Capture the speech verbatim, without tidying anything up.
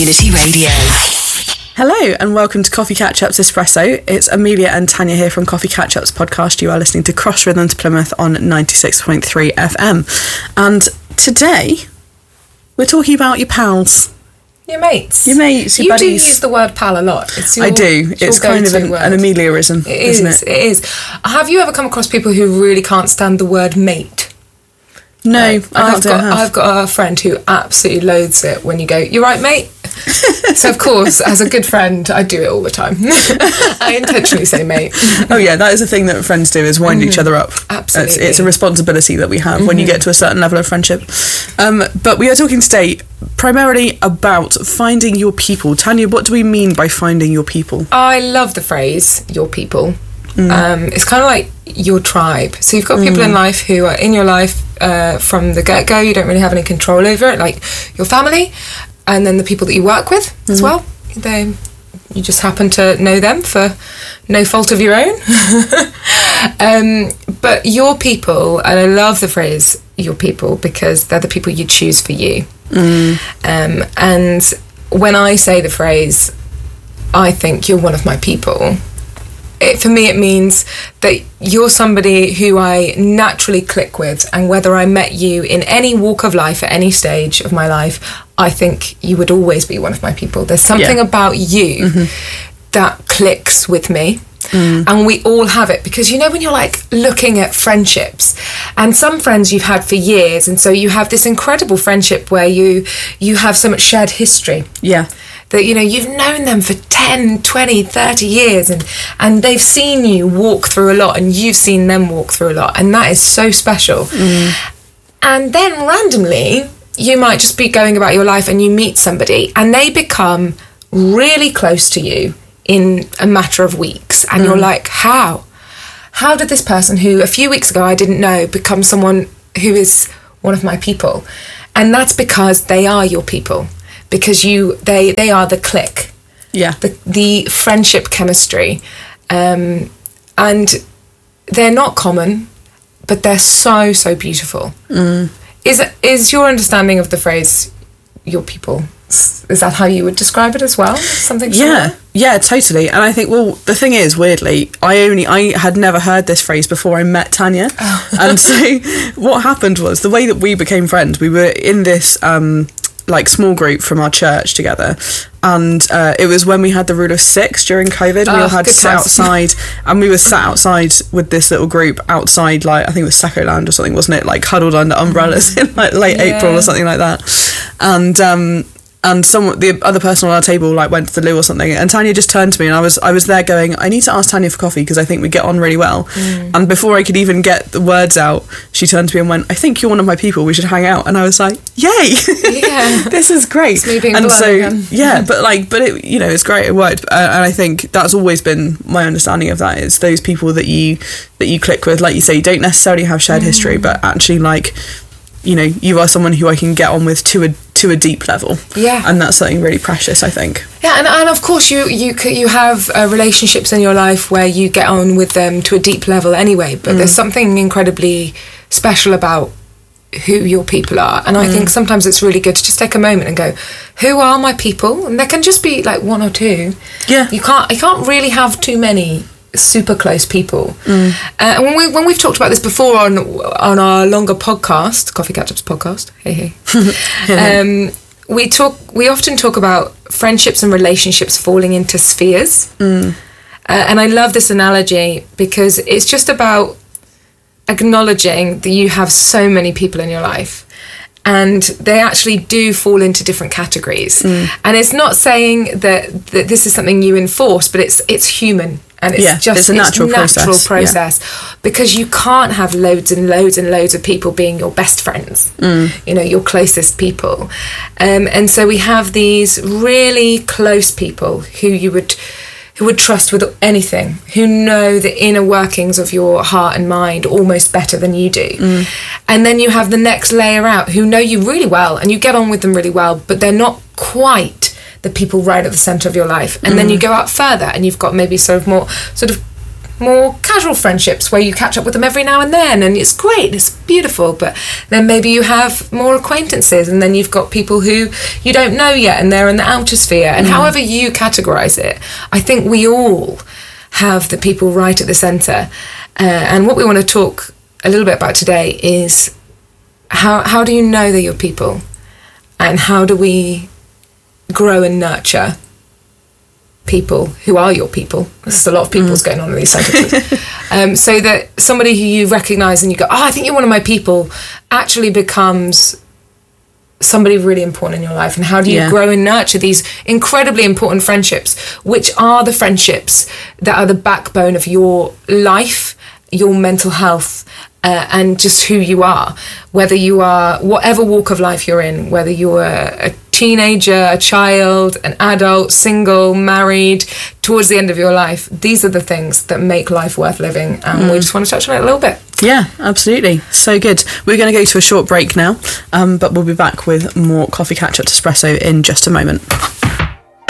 Community Radio. Hello and welcome to Coffee Catch-Ups Espresso. It's Amelia and Tanya here from Coffee Catch-Ups podcast. You are listening to Cross Rhythms Plymouth on ninety-six point three F M. And today, we're talking about your pals. Your mates. Your mates, your you buddies. You do use the word pal a lot. It's your, I do. It's, it's kind of an, an Amelia-ism, it isn't is, it? It is. Have you ever come across people who really can't stand the word mate? No, uh, I I've can't got, have. I've got a friend who absolutely loathes it when you go, "You're right, mate." So, of course, as a good friend, I do it all the time. I intentionally say mate. Oh, yeah, that is a thing that friends do, is wind mm. each other up. Absolutely. It's, it's a responsibility that we have mm-hmm. when you get to a certain level of friendship. Um, but we are talking today primarily about finding your people. Tanya, what do we mean by finding your people? I love the phrase, your people. Mm. Um, it's kind of like your tribe. So you've got people mm. in life who are in your life uh, from the get-go. You don't really have any control over it, like your family, and then the people that you work with mm. as well. They, you just happen to know them for no fault of your own. um, but your people, and I love the phrase your people because they're the people you choose for you. Mm. Um, and when I say the phrase, I think you're one of my people, It, for me, it means that you're somebody who I naturally click with, and whether I met you in any walk of life at any stage of my life, I think you would always be one of my people. There's something yeah. about you mm-hmm. that clicks with me. Mm. And we all have it, because you know when you're like looking at friendships, and some friends you've had for years, and so you have this incredible friendship where you you have so much shared history. Yeah. That, you know, you've known them for ten, twenty, thirty years, and, and they've seen you walk through a lot, and you've seen them walk through a lot, and that is so special. Mm. And then randomly, you might just be going about your life and you meet somebody and they become really close to you in a matter of weeks, and mm. you're like, how? How did this person who a few weeks ago I didn't know become someone who is one of my people? And that's because they are your people. Because you, they, they are the click, yeah, the the friendship chemistry, um, and they're not common, but they're so so beautiful. Mm. Is is your understanding of the phrase "your people"? Is that how you would describe it as well? Something similar? Yeah, yeah, totally. And I think, well, the thing is, weirdly, I only I had never heard this phrase before I met Tanya, oh. and so what happened was the way that we became friends. We were in this. Um, like small group from our church together, and uh, it was when we had the rule of six during COVID. We oh, all had to sit outside, and we were sat outside with this little group outside, like I think it was Sacco Land or something, wasn't it, like huddled under umbrellas in like late yeah. April or something like that. And um and someone, the other person on our table, like went to the loo or something, and Tanya just turned to me, and I was I was there going, I need to ask Tanya for coffee because I think we get on really well. Mm. And before I could even get the words out, she turned to me and went, I think you're one of my people, we should hang out. And I was like, yay, yeah. this is great. It's me being and so again. yeah, but like, but it, you know, it's great, it worked, uh, and I think that's always been my understanding of that, is those people that you that you click with, like you say, you don't necessarily have shared mm. history, but actually like, you know, you are someone who I can get on with to a to a deep level. Yeah. And that's something really precious, I think. Yeah, and, and of course you you you have uh, relationships in your life where you get on with them to a deep level anyway, but mm. there's something incredibly special about who your people are. And I mm. think sometimes it's really good to just take a moment and go, who are my people? And there can just be like one or two. Yeah. You can't you can't really have too many super close people. Mm. Uh, and when we when we've talked about this before on on our longer podcast, Coffee Catch-Ups podcast, hey hey, um, we talk we often talk about friendships and relationships falling into spheres, mm. uh, and I love this analogy because it's just about acknowledging that you have so many people in your life, and they actually do fall into different categories. Mm. And it's not saying that, that this is something you enforce, but it's it's human. And it's yeah, just it's a natural, it's natural process, process yeah. because you can't have loads and loads and loads of people being your best friends, mm. you know, your closest people. Um, and so we have these really close people who you would who would trust with anything, who know the inner workings of your heart and mind almost better than you do. Mm. And then you have the next layer out who know you really well and you get on with them really well, but they're not quite the people right at the centre of your life. And mm. then you go out further and you've got maybe sort of more sort of more casual friendships where you catch up with them every now and then, and it's great, it's beautiful. But then maybe you have more acquaintances, and then you've got people who you don't know yet, and they're in the outer sphere. And mm. however you categorise it, I think we all have the people right at the centre. Uh, and what we want to talk a little bit about today is how how do you know they're your people, and how do we grow and nurture people who are your people. There's a lot of people's mm. going on in these sentences. um, so that somebody who you recognise and you go, oh, I think you're one of my people, actually becomes somebody really important in your life. And how do you yeah. grow and nurture these incredibly important friendships, which are the friendships that are the backbone of your life, your mental health, uh, and just who you are, whether you are whatever walk of life you're in, whether you're a, a teenager, a child, an adult, single, married, towards the end of your life. These are the things that make life worth living, and mm. we just want to touch on it a little bit. Yeah, absolutely. So good. We're going to go to a short break now, um, but we'll be back with more Coffee Catch Up Espresso in just a moment.